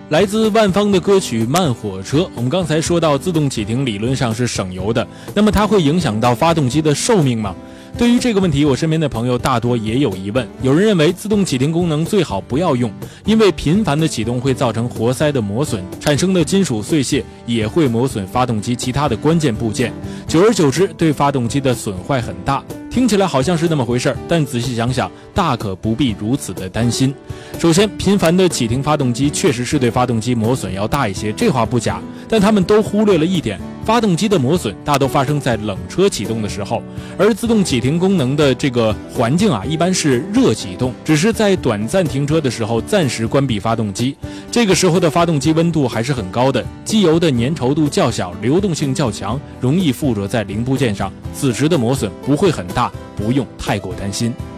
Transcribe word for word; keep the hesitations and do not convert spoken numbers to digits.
来自万芳的歌曲《慢火车》，我们刚才说到自动启停理论上是省油的，那么它会影响到发动机的寿命吗？对于这个问题，我身边的朋友大多也有疑问。有人认为自动启停功能最好不要用，因为频繁的启动会造成活塞的磨损，产生的金属碎屑也会磨损发动机其他的关键部件，久而久之对发动机的损坏很大。听起来好像是那么回事，但仔细想想，大可不必如此的担心。首先，频繁的启停发动机确实是对发动机磨损要大一些，这话不假，但他们都忽略了一点，发动机的磨损大都发生在冷车启动的时候，而自动启停功能的这个环境啊，一般是热启动，只是在短暂停车的时候暂时关闭发动机，这个时候的发动机温度还是很高的，机油的粘稠度较小，流动性较强，容易附着在零部件上，此时的磨损不会很大，不用太过担心。